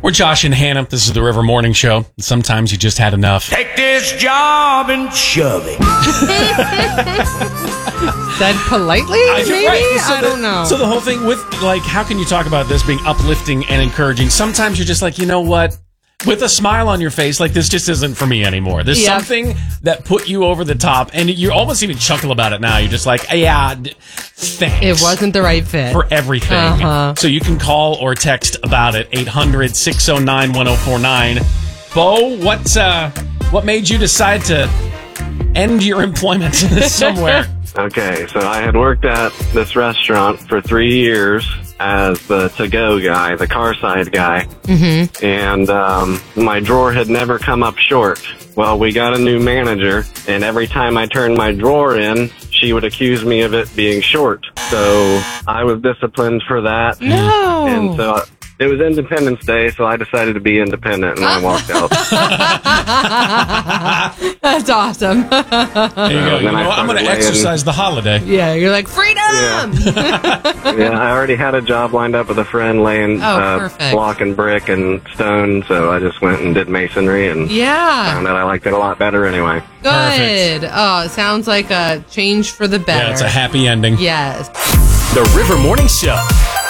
We're Josh and Hannah. This is the River Morning Show. Sometimes you just had enough. Take this job and shove it. Said politely, maybe? Right. I don't know. So the whole thing with, like, how can you talk about this being uplifting and encouraging? Sometimes you're just like, you know what? With a smile on your face, like, this just isn't for me anymore. There's something that put you over the top, and you almost even chuckle about it now. You're just like, yeah, thanks. It wasn't the right fit. For everything. So you can call or text about it, 800-609-1049. Bo, what made you decide to end your employment somewhere? Okay, so I had worked at this restaurant for 3 years as the to-go guy, the car side guy. Mm-hmm. And my drawer had never come up short. Well, we got a new manager, and every time I turned my drawer in, she would accuse me of it being short. So I was disciplined for that. No. And so it was Independence Day, so I decided to be independent, and I walked out. That's awesome. There you go. You know, I'm going to exercise the holiday. Yeah, you're like, freedom! Yeah, I already had a job lined up with a friend laying block and brick and stone, so I just went and did masonry and found out I liked it a lot better anyway. Good. Perfect. Oh, it sounds like a change for the better. Yeah, it's a happy ending. Yes. The River Morning Show.